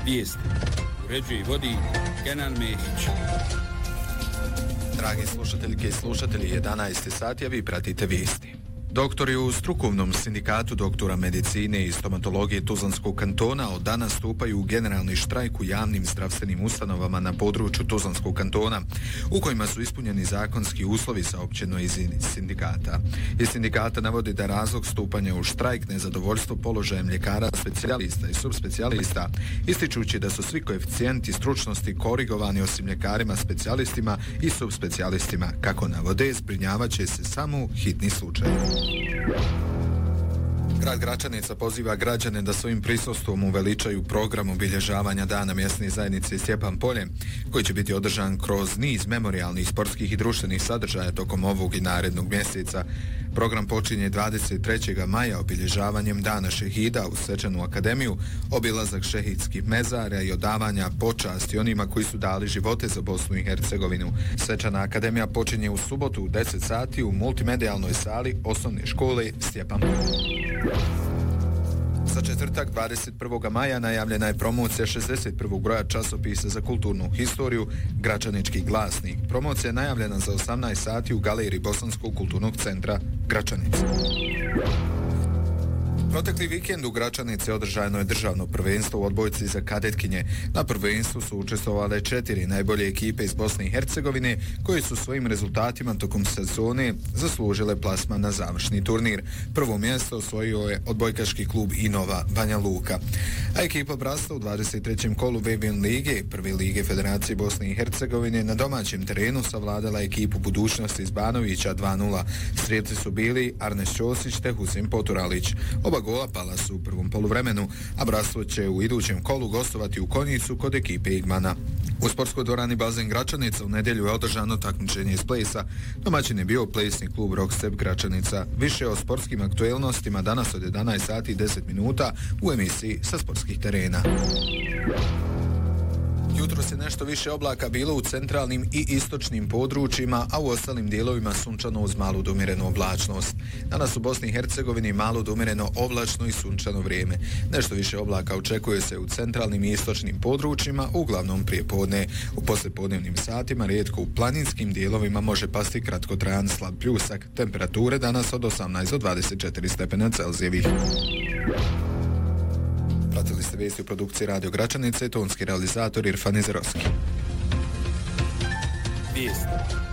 Vijesti. Uređuje i vodi Kenan Mehić. Dragi slušateljke i slušatelji, 11 sati, a vi pratite vijesti. Doktori u strukovnom sindikatu doktora medicine i stomatologije Tuzlanskog kantona od danas stupaju u generalni štrajk u javnim zdravstvenim ustanovama na području Tuzlanskog kantona, u kojima su ispunjeni zakonski uslovi, saopćeno iz sindikata. Iz sindikata navodi da razlog stupanja u štrajk nezadovoljstvo položajem ljekara, specijalista i subspecijalista, ističući da su svi koeficijenti stručnosti korigovani osim ljekarima, specijalistima i subspecijalistima. Kako navode, zbrinjavaće se samo hitni slučaj. Grad Gračanica poziva građane da svojim prisustvom uveličaju program obilježavanja Dana mjesne zajednice Stjepan Polje, koji će biti održan kroz niz memorijalnih, sportskih i društvenih sadržaja tokom ovog i narednog mjeseca. Program počinje 23. maja obilježavanjem Dana šehida u Svečanu akademiju, obilazak šehidskih mezara i odavanja počasti onima koji su dali živote za Bosnu i Hercegovinu. Svečana akademija počinje u subotu u 10 sati u multimedijalnoj sali osnovne škole Stjepan Polje. Za četvrtak 21. maja najavljena je promocija 61. broja časopisa za kulturnu historiju Gračanički glasnik. Promocija je najavljena za 18 sati u galeriji Bosanskog kulturnog centra Gračanica. Protekli vikend u Gračanici održano je državno prvenstvo u odbojci za kadetkinje. Na prvenstvu su učestvovale 4 najbolje ekipe iz Bosne i Hercegovine, koje su svojim rezultatima tokom sezone zaslužile plasman na završni turnir. Prvo mjesto osvojio je odbojkaški klub Inova Banja Luka. A ekipa Brasta u 23. kolu VBN lige, prve lige Federacije Bosne i Hercegovine, na domaćem terenu savladala ekipu Budućnosti iz Banovića 2:0. Strijelci su bili Arnes Ćosić te Husin Poturalić. Oba gola pala su u prvom poluvremenu, a Brastvo će u idućem kolu gostovati u Konjicu kod ekipe Igmana. U sportskoj dvorani Bazen Gračanica u nedjelju je održano takmičenje iz plesa. Domaćin je bio plesni klub Rockstep Gračanica. Više o sportskim aktuelnostima danas od 11 sati i 10 minuta u emisiji Sa sportskih terena. Jutro se nešto više oblaka bilo u centralnim i istočnim područjima, a u ostalim dijelovima sunčano uz malu do umjerenu oblačnost. Danas u Bosni i Hercegovini malo do umjereno oblačno i sunčano vrijeme. Nešto više oblaka očekuje se u centralnim i istočnim područjima, uglavnom prije podne. U poslijepodnevnim satima rijetko u planinskim dijelovima može pasti kratkotrajan slab pljusak. Temperature danas od 18 do 24 stepena Celzijevih. Pratili ste vijesti u produkciji Radio Gračanice, tonski realizator Irfan Izerovski. Vijesti.